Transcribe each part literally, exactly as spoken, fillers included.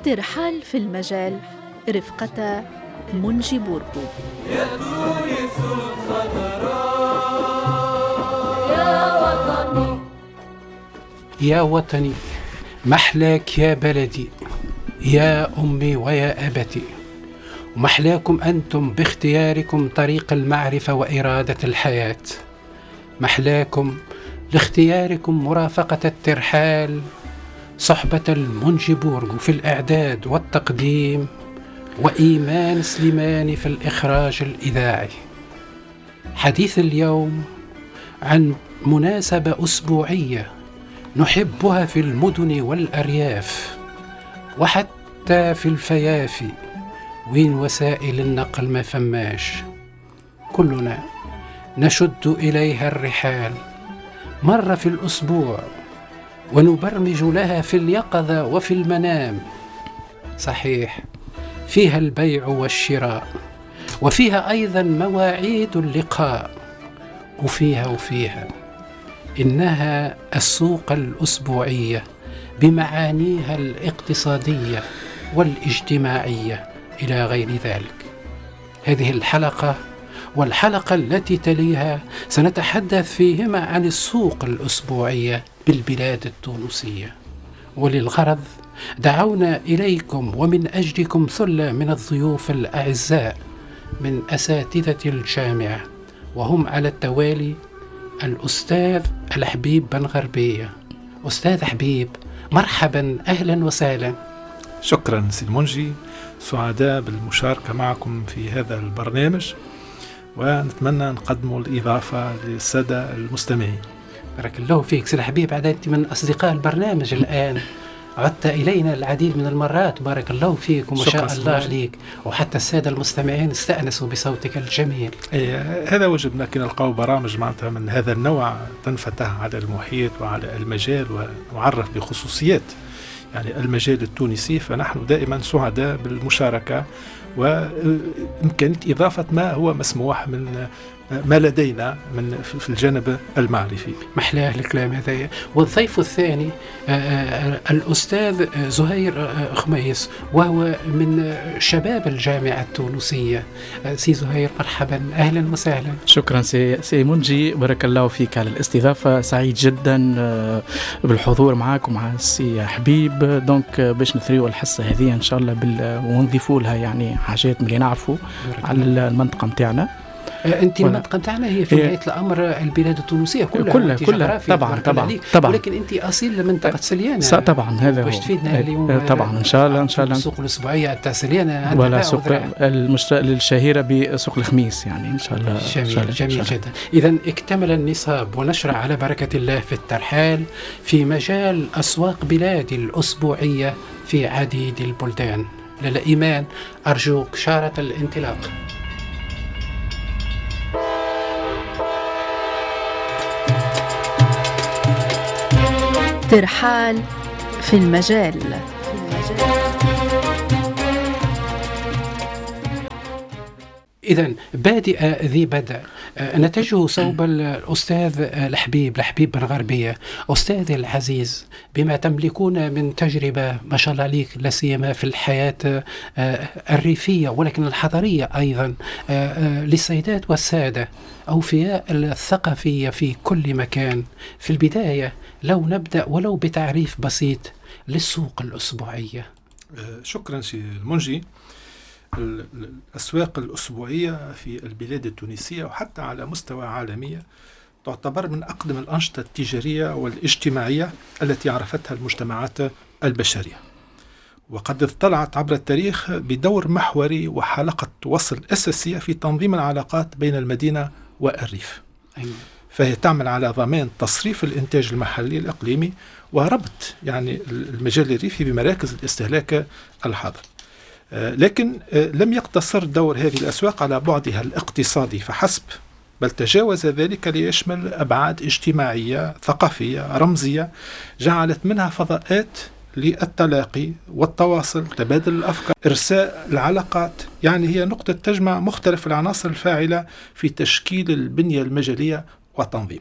ترحال في المجال رفقة منجي بوربو. يا تونس الخضراء يا وطني يا وطني محلاك يا بلدي يا أمي ويا أبتي، ومحلاكم أنتم باختياركم طريق المعرفة وإرادة الحياة، محلاكم لاختياركم مرافقة الترحال صحبة المنجي بوربو في الإعداد والتقديم، وإيمان سليماني في الإخراج الإذاعي. حديث اليوم عن مناسبة أسبوعية نحبها في المدن والأرياف وحتى في الفيافي وين وسائل النقل ما فماش، كلنا نشد إليها الرحال مرة في الأسبوع ونبرمج لها في اليقظة وفي المنام. صحيح فيها البيع والشراء، وفيها أيضا مواعيد اللقاء، وفيها وفيها إنها السوق الأسبوعية بمعانيها الاقتصادية والاجتماعية إلى غير ذلك. هذه الحلقة والحلقة التي تليها سنتحدث فيهما عن السوق الأسبوعية بالبلاد التونسية، وللغرض دعونا إليكم ومن أجلكم ثلة من الضيوف الأعزاء من أساتذة الجامعة، وهم على التوالي الأستاذ الحبيب بن غربية. أستاذ حبيب مرحبا، أهلا وسهلا. شكرا سي المنجي، سعداء بالمشاركة معكم في هذا البرنامج، ونتمنى نقدم الإضافة للسادة المستمعين. بارك الله فيك سي الحبيب، عاد أنت من أصدقاء البرنامج الآن، عدت إلينا العديد من المرات، بارك الله فيك وما شاء الله عليك، وحتى السادة المستمعين استأنسوا بصوتك الجميل. إيه هذا وجبنا كي نلقاو برامج معناتها من هذا النوع تنفتح على المحيط وعلى المجال ونعرف بخصوصيات يعني المجال التونسي، فنحن دائما سعداء بالمشاركة وإمكانية إضافة ما هو مسموح من ما لدينا من في الجانب المعرفي. محلاه الكلام هذايا. والضيف الثاني الأستاذ زهير خميس، وهو من شباب الجامعة التونسية. سي زهير مرحبا، أهلا وسهلا. شكرا سي, سي منجي، بارك الله فيك على الاستضافة، سعيد جدا بالحضور معك ومع السي حبيب. دونك باش نثريوا الحصة هذه إن شاء الله بال... ونضيفوا لها يعني حاجات من اللي نعرفوا على المنطقة متاعنا. أنت المنطقة نتاعنا هي في نهاية الأمر البلاد التونسية كلها كلها كلها طبعا طبعا طبعا، ولكن أنت أصيل لمنطقة سليانة طبعا. هذا باش تفيدنا اليوم طبعا إن شاء الله إن شاء الله. السوق الأسبوعية تاع سليانة ولا سوق المشت... الشهيرة بسوق الخميس يعني إن شاء الله. جميل شاء الله. جميل جدا. إذا اكتمل النصاب ونشرع على بركة الله في الترحال في مجال أسواق بلادي الأسبوعية في عديد البلدان. لالا إيمان أرجوك شارة الانطلاق. ترحال في المجال. إذن بادئ ذي بدء نتجه صوب الأستاذ الحبيب الحبيب بن غربية. أستاذ العزيز، بما تملكون من تجربة ما شاء الله عليك، لا سيما في الحياة الريفية ولكن الحضرية أيضا للسيدات والسادة، أوفياء الثقافية في كل مكان. في البداية لو نبدأ ولو بتعريف بسيط للسوق الأسبوعية. شكرا سي المنجي. الأسواق الأسبوعية في البلاد التونسية وحتى على مستوى عالمية تعتبر من أقدم الأنشطة التجارية والاجتماعية التي عرفتها المجتمعات البشرية، وقد اطلعت عبر التاريخ بدور محوري وحلقة وصل أساسية في تنظيم العلاقات بين المدينة والريف. أيوة. فهي تعمل على ضمان تصريف الإنتاج المحلي الإقليمي وربط يعني المجال الريفي بمراكز الاستهلاك الحاضر. لكن لم يقتصر دور هذه الأسواق على بعدها الاقتصادي فحسب، بل تجاوز ذلك ليشمل أبعاد اجتماعية ثقافية رمزية جعلت منها فضاءات للتلاقي والتواصل، تبادل الأفكار، إرساء العلاقات. يعني هي نقطة تجمع مختلف العناصر الفاعلة في تشكيل البنية المجالية وتنظيمها.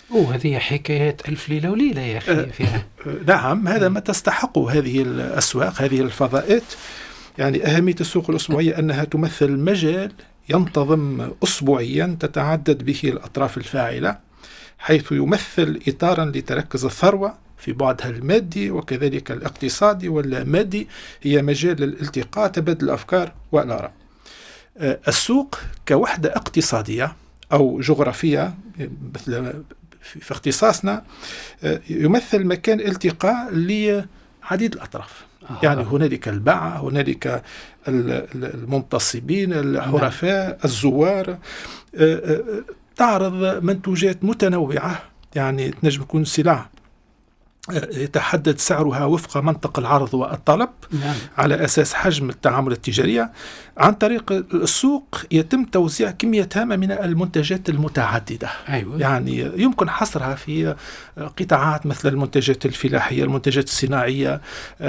أوه هذه حكايات ألف ليلة وليلة يا أخي فيها. نعم، هذا ما تستحق هذه الأسواق، هذه الفضاءات. يعني أهمية السوق الأسبوعية أنها تمثل مجال ينتظم أسبوعيا تتعدد به الأطراف الفاعلة، حيث يمثل إطارا لتركز الثروة في بعدها المادي وكذلك الاقتصادي واللامادي. هي مجال للالتقاء، تبادل الأفكار والآراء. السوق كوحدة اقتصادية أو جغرافية مثل في اختصاصنا يمثل مكان التقاء لعديد الأطراف. آه. يعني هنالك الباعة، هنالك المنتصبين، الحرفاء، الزوار. تعرض منتوجات متنوعة، يعني تنجم تكون سلع يتحدد سعرها وفق منطق العرض والطلب. نعم. على أساس حجم التعامل التجارية. عن طريق السوق يتم توزيع كمية هامة من المنتجات المتعددة. أيوة. يعني يمكن حصرها في قطاعات مثل المنتجات الفلاحية، المنتجات الصناعية،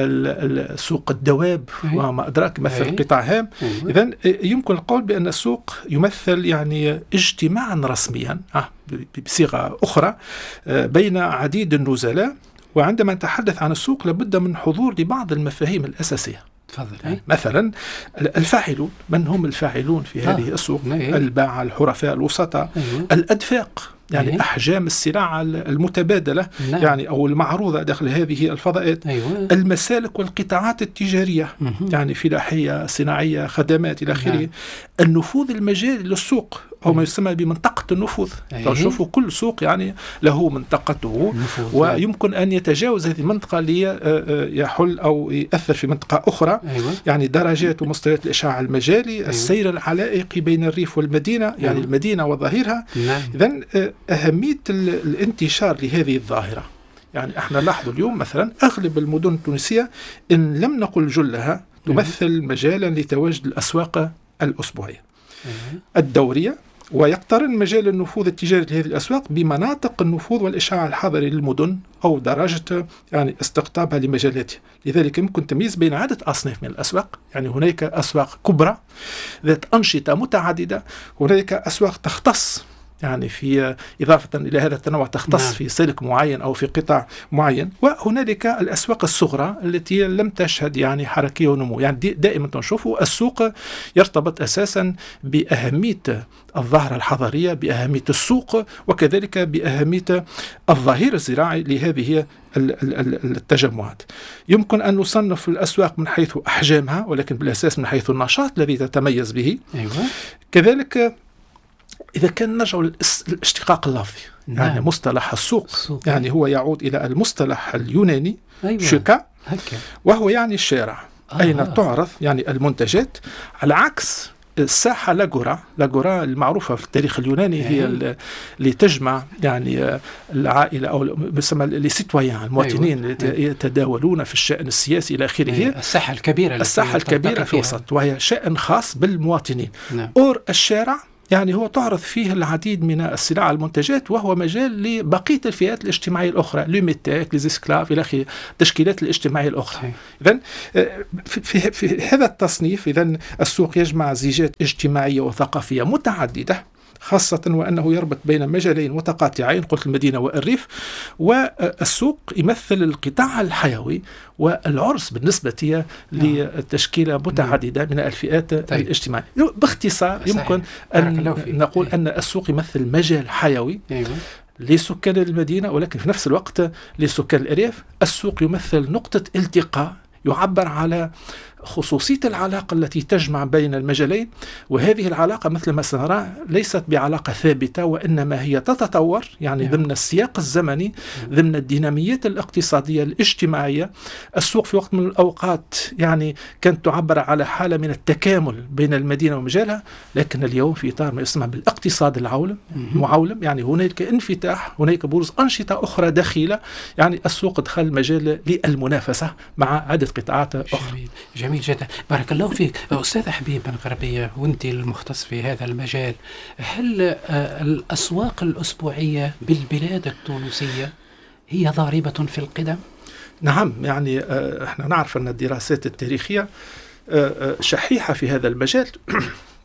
سوق الدواب. أيوة. وما أدراك مثل. أيوة. قطاع هام. أيوة. إذن يمكن القول بأن السوق يمثل يعني اجتماعا رسميا بصيغة أخرى بين عديد النزلاء. وعندما نتحدث عن السوق لابد من حضور لبعض المفاهيم الأساسية. تفضل. يعني مثلا الفاعلون، من هم الفاعلون في هذه آه. السوق؟ أيه. الباعة، الحرفاء، الوسطاء. أيه. الأدفاق، يعني أيه. أحجام السلع المتبادلة. نعم. يعني أو المعروضة داخل هذه الفضاءات. أيوة. المسالك والقطاعات التجارية. مه. يعني فلاحية، صناعية، خدمات إلى آخره. نعم. النفوذ المجالي للسوق أو ما يسمى بمنطقة النفوذ. أيه. شوفوا كل سوق يعني له منطقته، ويمكن أن يتجاوز هذه المنطقة ليحل أو يأثر في منطقة أخرى. أيوة. يعني درجات ومستويات الإشعاع المجالي. أيوة. السير العلائقي بين الريف والمدينة. أيوة. يعني المدينة وظاهرها. نعم. إذن أهمية الانتشار لهذه الظاهرة. يعني احنا نلاحظ اليوم مثلا أغلب المدن التونسية إن لم نقل جلها تمثل مجالا لتواجد الأسواق الأسبوعية الدورية، ويقترن مجال النفوذ التجاري لهذه الأسواق بمناطق النفوذ والإشعاع الحضري للمدن أو درجة يعني استقطابها لمجالاتها. لذلك يمكن تمييز بين عدة أصناف من الأسواق. يعني هناك أسواق كبرى ذات أنشطة متعددة، هناك أسواق تختص يعني في إضافة إلى هذا التنوع تختص. نعم. في سلك معين أو في قطاع معين، وهنالك الأسواق الصغرى التي لم تشهد يعني حركية ونمو. يعني دائما نشوفوا السوق يرتبط أساسا بأهمية الظاهرة الحضرية، بأهمية السوق، وكذلك بأهمية الظهير الزراعي لهذه التجمعات. يمكن أن نصنف الأسواق من حيث أحجامها، ولكن بالأساس من حيث النشاط الذي تتميز به. أيوة. كذلك إذا كان نرجع للاشتقاق اللفظي. نعم. يعني مصطلح السوق. السوق يعني هو يعود إلى المصطلح اليوناني. أيوة. شوكا. هكا. وهو يعني الشارع. آه. أين تعرض يعني المنتجات، على عكس الساحة لاغورا. لاغورا المعروفة في التاريخ اليوناني هي اللي تجمع يعني العائلة أو بسمى لسيتويان المواطنين. أيوة. يتداولون في الشأن السياسي إلى آخره. أيوة. الساحة الكبيرة الساحة الكبيرة في الوسط، وهي شأن خاص بالمواطنين. نعم. أور الشارع يعني هو تعرض فيه العديد من السلع المنتجات، وهو مجال لبقية الفئات الاجتماعية الأخرى، لوميتاك، لزيسكلاف إلى آخره، التشكيلات الاجتماعية الأخرى. إذن في, في, في هذا التصنيف إذن السوق يجمع زيجات اجتماعية وثقافية متعددة، خاصة وأنه يربط بين مجالين متقاطعين، قلت المدينة والريف. والسوق يمثل القطاع الحيوي والعرس بالنسبة لتشكيلة متعددة من الفئات. طيب. الاجتماعية. باختصار يمكن أن نقول أن السوق يمثل مجال حيوي. أيوة. لسكان المدينة، ولكن في نفس الوقت لسكان الأرياف. السوق يمثل نقطة التقاء يعبر على خصوصية العلاقة التي تجمع بين المجالين، وهذه العلاقة مثل ما سنرى ليست بعلاقة ثابتة، وإنما هي تتطور يعني yeah. ضمن السياق الزمني، yeah. ضمن الديناميات الاقتصادية الاجتماعية. السوق في وقت من الأوقات يعني كانت تعبر على حالة من التكامل بين المدينة ومجالها، لكن اليوم في إطار ما يسمى بالاقتصاد العولم mm-hmm. معولم، يعني هناك انفتاح، هناك بروز أنشطة أخرى داخلة. يعني السوق دخل مجال للمنافسة مع عدة قطاعات أخرى. جميل. جميل جدا، بارك الله فيك. أستاذ حبيب بن غربية، وأنت المختص في هذا المجال، هل الأسواق الأسبوعية بالبلاد التونسية هي ضاربة في القدم؟ نعم، يعني احنا نعرف أن الدراسات التاريخية شحيحة في هذا المجال.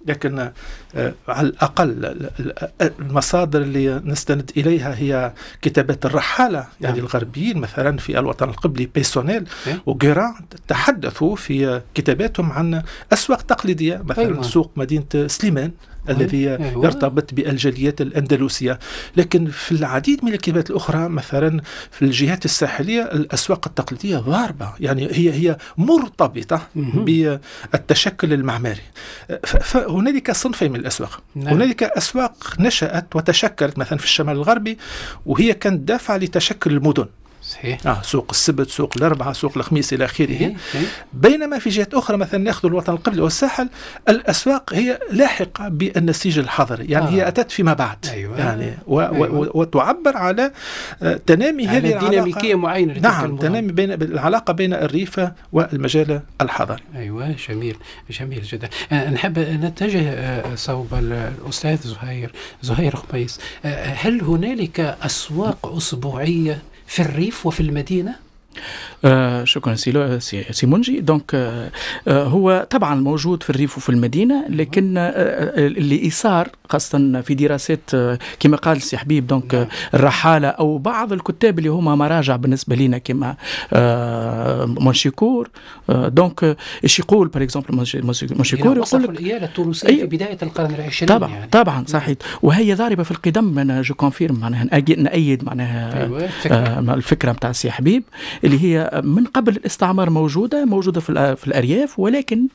لكن على الأقل المصادر اللي نستند إليها هي كتابات الرحالة يعني نعم. الغربيين مثلا في الوطن القبلي بيسونيل وغيران تحدثوا في كتاباتهم عن أسواق تقليدية مثلا أيوة. سوق مدينة سليمان الذي أيوة. يرتبط بالجاليات الأندلسية، لكن في العديد من الكتابات الأخرى مثلا في الجهات الساحلية الأسواق التقليدية ضاربة، يعني هي هي مرتبطة بالتشكل المعماري. فهنالك صنفين من الأسواق نعم. هنالك أسواق نشأت وتشكلت مثلا في الشمال الغربي وهي كانت دافعة لتشكل المدن صحيح. آه سوق السبت، سوق الأربعة، سوق الخميس إلى آخره. بينما في جهات أخرى مثلا نأخذ الوطن القبلي والساحل الأسواق هي لاحقة بالنسيج الحضري، يعني آه. هي أتت فيما بعد أيوة. يعني و أيوة. و وتعبر على تنامي هذه العلاقة ديناميكية معينة. نعم تنامي بين العلاقة بين الريف والمجال الحضري. أيوة جميل جميل جدا. نحب نتجه صوب الأستاذ زهير زهير خميس، هل هنالك أسواق أسبوعية في الريف وفي المدينة؟ آه شكرا سي سي منجي. دونك آه هو طبعا موجود في الريف وفي المدينه، لكن آه اللي صار خاصه في دراسات آه كما قال سي حبيب دونك آه الرحاله او بعض الكتاب اللي هما مراجع بالنسبه لنا كما آه مونشيكور آه دونك آه ايش يقول باغ اكزومبل مونشيكور يقول لك الإيالة التونسية في بدايه القرن العشرين طبعا يعني. طبعا صحيح، وهي ضاربه في القدم. انا جو كونفيرم معناها نأيد معناها أيوة. آه الفكره نتاع سي حبيب اللي هي من قبل الاستعمار موجودة موجودة في الأرياف، ولكن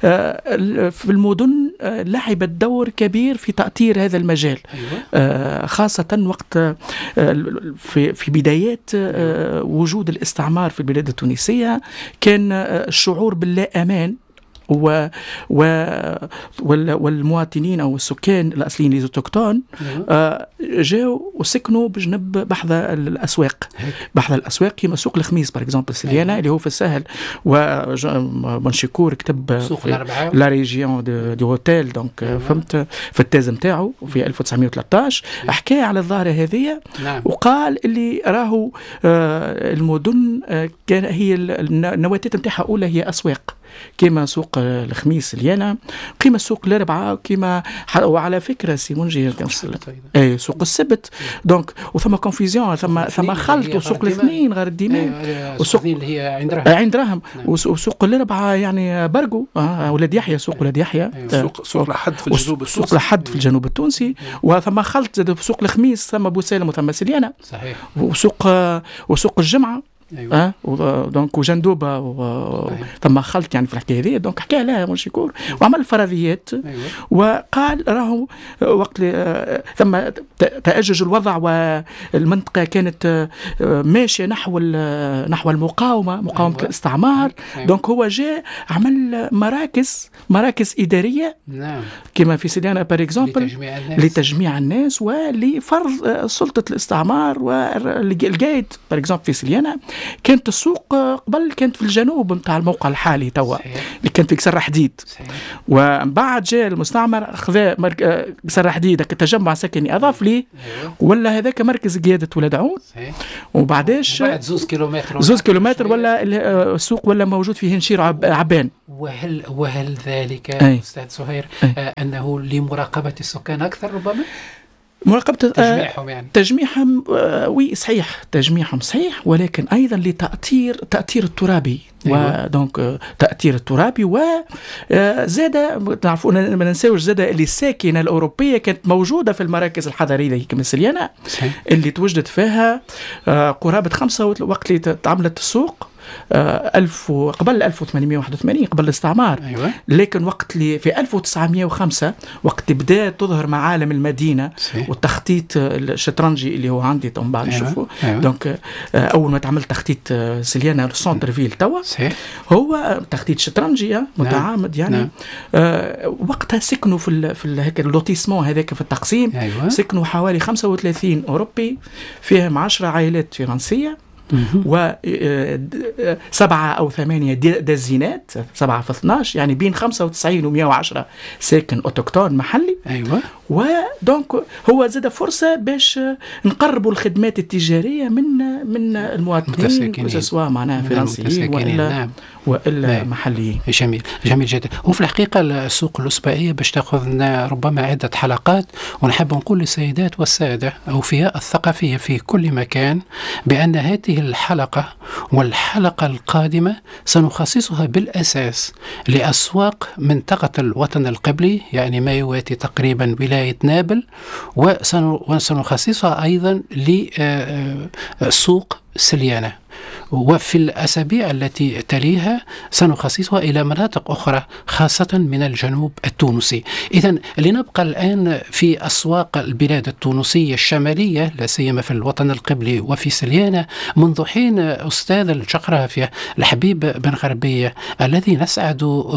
في المدن لعبت دور كبير في تأطير هذا المجال أيوة. خاصة وقت في في بدايات وجود الاستعمار في البلاد التونسية كان الشعور باللا أمان و و والمواطنين او السكان الاصليين ليزوتوكتون آه جاوا وسكنوا بجنب بحذا الاسواق بحذا الاسواق كما سوق الخميس باغ اكزومبل سليانا اللي هو في الساهل، ومنشيكور كتب سوق الأربعة لا ريجيون دو هوتيل دونك فهمت في التاز نتاعو في ألف وتسعمائة وثلاثة عشر حكى على الظاهره هذه نعم. وقال اللي راهو آه المدن آه كان هي النواتات نتاعها اولى هي اسواق كما سوق الخميس ليانا كما سوق الأربعة كما وعلى فكرة سي منجي اي سوق السبت دونك وثم كونفيزيون ثم ثم خلط وسوق الاثنين غير الديمان وسوق اللي هي عند راهم عند راهم وسوق الأربعة يعني برقو آه ولاد يحيى سوق ولاد يحيى سوق سوق لحد في الجنوب التونسي سوق لحد في الجنوب التونسي وثم خلط زاد في سوق الخميس ثم بوسالم وثم سليانا صحيح وسوق وسوق الجمعة أيوة. أه دونك وجندوبة و... ثم خلط يعني في الحكاية هذه دونك حكى لها مونشيكور وعمل فرضيات أيوة. وقال راهو وقت ل... ثم تأجج الوضع والمنطقة كانت ماشية نحو نحو المقاومة مقاومة أيوة. الاستعمار أيوة. دونك هو جاء عمل مراكز مراكز إدارية نعم. كما في سليانا باغ اكزومبل لتجميع الناس لتجميع الناس ولفرض سلطة الاستعمار والقايد باغ اكزومبل في سليانا. كانت السوق قبل كانت في الجنوب نتاع الموقع الحالي توا اللي كانت في كسر حديد ومن بعد جاء المستعمر اخذ كسر حديد كتجمع سكني اضاف ليه ولا هذاك مركز قياده ولاد عون وبعداش بعد زوز كيلومتر زوز كيلومتر ولا السوق ولا موجود فيه نشير عبان. وهل وهل ذلك استاذ زهير آه انه لمراقبه السكان اكثر ربما مراقبة تجميعهم يعني تجميعهم آه وي صحيح تجميعهم صحيح ولكن أيضا لتأثير تأثير الترابي أيوة. ودونك آه تأثير الترابي وزاد تعرفون ما ننساوش زاد اللي الساكنة الأوروبية كانت موجودة في المراكز الحضارية كما سليانا اللي توجدت فيها آه قرابة خمسة وقت اللي تعملت السوق ألف قبل ألف وثمانمائة وواحد وثمانين قبل الاستعمار أيوة. لكن وقت اللي في ألف وتسعمائة وخمسة وقت بدأت تظهر معالم المدينة صحيح. والتخطيط الشطرنجي اللي هو عندي من بعد نشوفه أيوة. أيوة. دونك أول ما تعمل تخطيط سليانا السنتر فيل توا هو تخطيط شطرنجي متعامد يعني نعم. آه وقتها سكنوا في ال في هيك اللوتيسمون هذاك في التقسيم أيوة. سكنوا حوالي خمسة وثلاثين أوروبي فيهم عشرة عائلات فرنسية وسبعة أو ثمانية دزينات سبعة في اثناش يعني بين خمسة وتسعين ومئة وعشرة ساكن أوتوكتون محلي أيوة. ودونك هو زاد فرصة باش نقربوا الخدمات التجارية من من المواطنين سواء معناها فرنسيين ولا نعم. وإلا محليين. جميل جميل جدا. وفي الحقيقة السوق الأسبوعية باش تأخذنا ربما عدة حلقات، ونحب نقول للسيدات والسادة أوفياء الثقافية في كل مكان بأن هذه الحلقة والحلقة القادمة سنخصصها بالأساس لأسواق منطقة الوطن القبلي، يعني ما يواتي تقريبا ولاية نابل، وسنخصصها أيضا لسوق سليانة، وفي الأسابيع التي تليها سنخصصها إلى مناطق أخرى خاصة من الجنوب التونسي. إذن لنبقى الآن في أسواق البلاد التونسية الشمالية، لا سيما في الوطن القبلي وفي سليانة. منذ حين أستاذ الجغرافيا الحبيب بن غربية الذي نسعد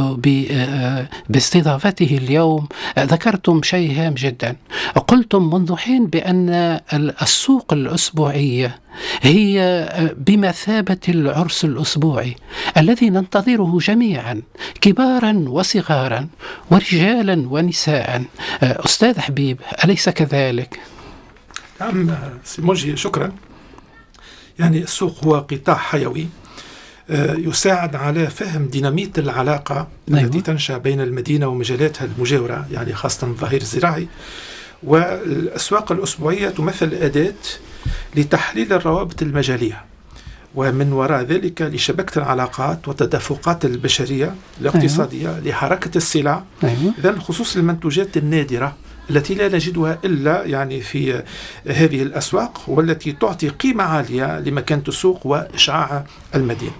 باستضافته اليوم، ذكرتم شيء هام جدا. قلتم منذ حين بأن السوق الأسبوعية هي بمثابة العرس الأسبوعي الذي ننتظره جميعا، كبارا وصغارا ورجالا ونساء. أستاذ حبيب، أليس كذلك؟ نعم سيمونجي، شكرا. يعني السوق هو قطاع حيوي يساعد على فهم دينامية العلاقة أيوة. التي تنشأ بين المدينة ومجالاتها المجاورة، يعني خاصة الظهير الزراعي. والأسواق الأسبوعية تمثل أداة لتحليل الروابط المجالية، ومن وراء ذلك لشبكة العلاقات والتدفقات البشرية الاقتصادية أيوة. لحركة السلع أيوة. إذن خصوص المنتوجات النادرة التي لا نجدها إلا يعني في هذه الأسواق، والتي تعطي قيمة عالية لمكانة السوق وإشعاع المدينة.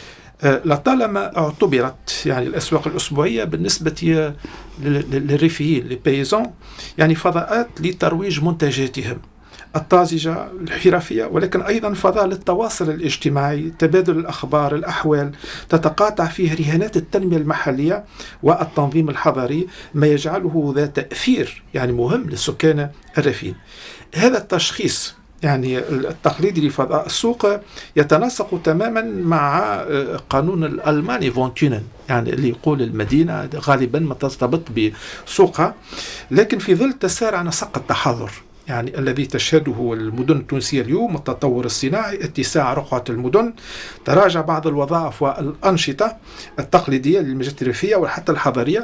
لطالما اعتبرت يعني الأسواق الأسبوعية بالنسبة للريفيين للبيزون يعني فضاءات لترويج منتجاتهم الطازجة الحرفية، ولكن أيضا فضاء للتواصل الاجتماعي، تبادل الأخبار، الأحوال، تتقاطع فيه رهانات التنمية المحلية والتنظيم الحضري، ما يجعله ذا تأثير يعني مهم للسكان الريفيين. هذا التشخيص يعني التقليدي لفضاء السوق يتناسق تماما مع قانون الألماني فون تيونن، يعني اللي يقول المدينة غالبا ما ترتبط بسوقها، لكن في ظل تسارع نسق التحضر يعني الذي تشهده المدن التونسية اليوم، التطور الصناعي، اتساع رقعة المدن، تراجع بعض الوظائف والأنشطة التقليدية للمجالات الريفية وحتى الحضرية،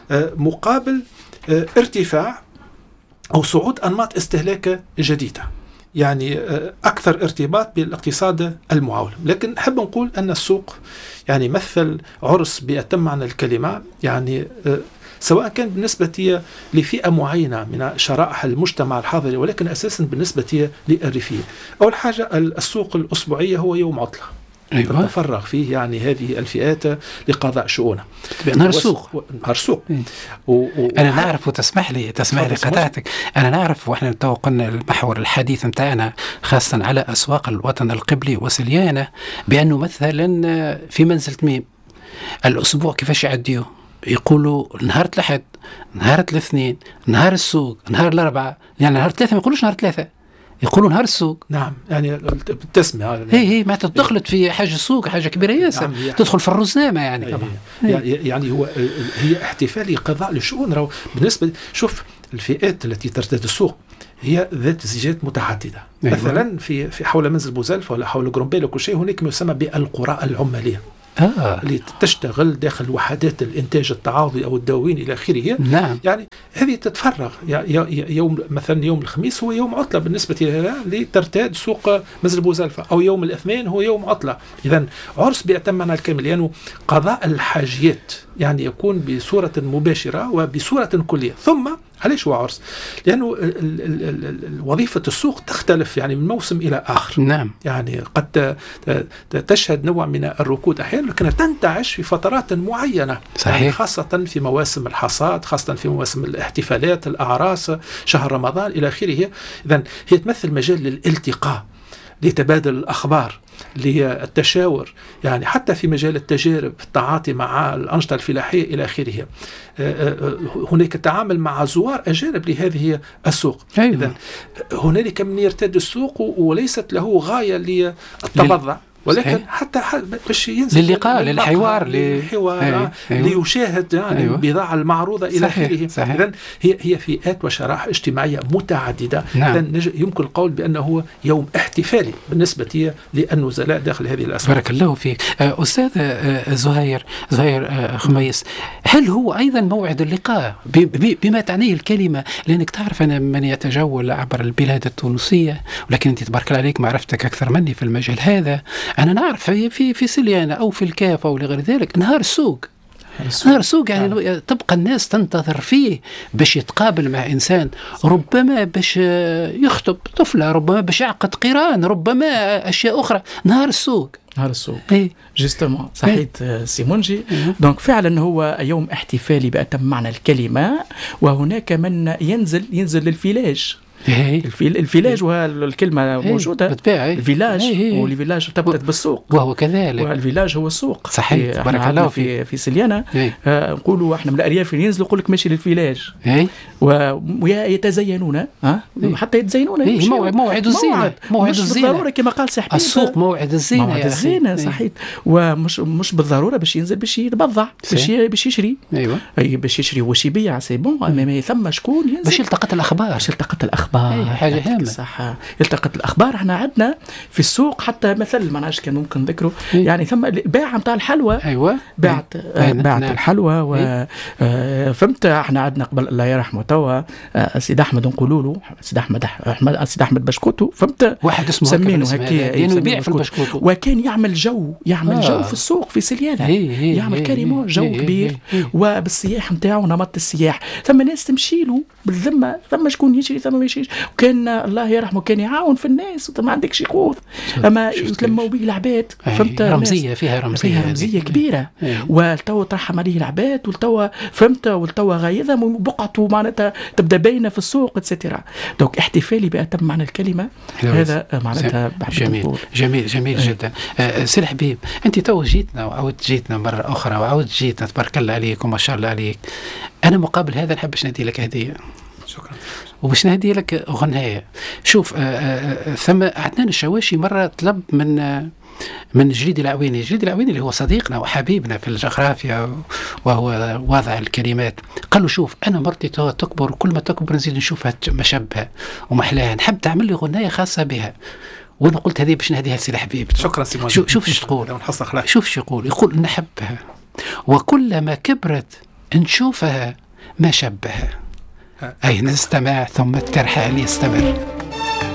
مقابل ارتفاع أو صعود أنماط استهلاك جديدة، يعني أكثر ارتباط بالاقتصاد المعاول. لكن نحب نقول أن السوق يعني مثل عرس بأتم معنى الكلمة، يعني سواء كان بالنسبة لفئة معينة من شرائح المجتمع الحاضر، ولكن أساسا بالنسبة للريفيين. أول حاجة السوق الأسبوعية هو يوم عطلة أيوة. تتفرغ فيه يعني هذه الفئات لقضاء شؤونها. نهار السوق نهار السوق و... و... أنا نعرف، وتسمح لي تسمح لي قطعتك، أنا نعرف وإحنا تو قلنا المحور الحديث متاعنا خاصة على أسواق الوطن القبلي وسليانة، بأنه مثلا في منزل تميم الأسبوع كيفاش يعديوه؟ يقولوا نهار الأحد، نهار الاثنين، نهار السوق، نهار الأربعاء، يعني نهار ثلاثة ما يقولوش نهار ثلاثة، يقولوا نهار السوق. نعم، يعني بالتسمية هي هي ما تدخلت في حاجة السوق، حاجة كبيرة ياسر، نعم تدخل في الرزنامة يعني طبعا. يعني, يعني هو هي احتفال لقضاء للشؤون. بالنسبة شوف الفئات التي ترتدي السوق هي ذات زيجات متعددة. أيوة. مثلا في في حول منزل بوزلف ولا حول غرومبيل وكل شيء هناك ما يسمى بالقرى العمالية آه. اللي تشتغل داخل وحدات الإنتاج التعاضي أو الدواوين إلى آخره. نعم. يعني هذه تتفرغ يوم مثلا يوم الخميس هو يوم عطلة بالنسبة لها لترتاد سوق منزل بوزلفة، أو يوم الاثنين هو يوم عطلة. إذن عرس بأتم معنى الكلمة، لأنه يعني قضاء الحاجيات يعني يكون بصورة مباشرة وبصورة كلية. ثم علاش هو عرس؟ لأنه وظيفة السوق تختلف يعني من موسم إلى آخر. نعم. يعني قد تشهد نوع من الركود أحيانا، لكن تنتعش في فترات معينة. صحيح. يعني خاصة في مواسم الحصاد، خاصة في مواسم الاحتفالات، الأعراس، شهر رمضان إلى آخره. إذن هي تمثل مجال للالتقاء، لتبادل الأخبار، للتشاور، يعني حتى في مجال التجارب، التعاطي مع الأنشطة الفلاحية إلى آخره. هناك التعامل مع زوار أجانب لهذه السوق. أيوة. إذن هنالك من يرتد السوق وليست له غاية للتبضع ولكن صحيح. حتى باش ينزل للقاء للحوار للحوار أيوة. ليشاهد يعني أيوة. البضاعة المعروضة إلى آخره. صحيح. إذن هي هي فئات وشرائح اجتماعية متعددة. نعم. إذن يمكن القول بأنه هو يوم احتفالي بالنسبة للنزلاء داخل هذه الأسواق. بارك الله فيك. أستاذ زهير زهير خميس، هل هو أيضا موعد اللقاء بما تعنيه الكلمة؟ لأنك تعرف أنا من يتجول عبر البلاد التونسية، ولكن أنت تبارك الله عليك معرفتك أكثر مني في المجال هذا. أنا نعرف في في, في سليانة أو في الكاف أو لغير ذلك نهار السوق، نهار السوق يعني آه. تبقى الناس تنتظر فيه باش يتقابل مع إنسان، ربما باش يخطب طفلة، ربما باش يعقد قران، ربما أشياء أخرى. نهار السوق، نهار السوق إيه؟ جستمون صحيت سيمونجي. دونك فعلا هو يوم احتفالي بأتم معنى الكلمة، وهناك من ينزل ينزل للفيلاج. الفيلاج والكلمة موجودة بالطبيعة. الفيلاج والفيلاج تبدأ بالسوق، وهو كذلك. والفيلاج هو السوق. صحيح. بارك الله في في سليانة آه نقولوا احنا من الأرياف ينزلوا يقول لك ماشي للفيلاج ويتزينون ها حتى يتزينون. إيه موعد موعد الزينة، موعد مش الزينة بالضرورة كما قال سي حبيب السوق موعد الزينة. موعد الزينة صحيح. ومش مش بالضرورة باش ينزل باش يتبضع، باش باش يشري. ايوه اي باش يشري واش يبيع سي بون. ما ثم شكون ينزل باش يلتقط الأخبار، باش يلتقط الأخبار. أي حاجة هامة. صح، يلتقط الأخبار. احنا عندنا في السوق حتى مثل ما نعرفش كان ممكن نذكره يعني ثم الباعة نتاع الحلوى. ايوه باعت باعت الحلوى و فهمت. احنا عندنا قبل الله يرحمه توا سيد احمد نقولوا له سيد احمد احمد سيد احمد بشكوتو، فهمت واحد اسمه سمينه هكا يبيع في البشكوتو، وكان يعمل جو يعمل آه. جو في السوق في سليانة. هي هي يعمل كريمون جو هي كبير هي هي. وبالسياح نتاعو نمط السياح، ثم ناس تمشي له بالذمه، ثم شكون يشري ثم ما يشريش. وكان الله يرحمه كان يعاون في الناس وما عندكش قوت، اما يتلموا به العباد. فهمت رمزيه فيها رمزيه فيها رمزيه كبيره. والتو ترحم عليه العباد والتو فهمت والتو غايضه وبقعته معناتها تبدا باينه في السوق اتسترا. دونك احتفالي بأتم معنى الكلمه هذا معناتها جميل جميل جميل جدا. آه سي حبيب، انت تو جيتنا وعاودت جيتنا مره اخرى وعاودت جيتنا تبارك الله عليك وما شاء الله عليك. انا مقابل هذا نحب باش نهدي لك هديه. شكرا. وباش نهدي لك غنايه. شوف آآ آآ ثم عدنان الشواشي مره طلب من آه من جريد العويني. جريد العويني اللي هو صديقنا وحبيبنا في الجغرافيا وهو واضع الكلمات، قال له شوف انا مرتي تكبر وكل ما تكبر نزيد نشوفها مشبهه ومحلاها، نحب تعمل لي غنايه خاصه بها. وانا قلت هذه باش نهديها لسي حبيب. شكرا سيمون. شوف شوف ايش تقول، شوف شو يقول. يقول نحبها وكلما كبرت نشوفها ما شبهها. أي نستمع ثم الترحال يستمر.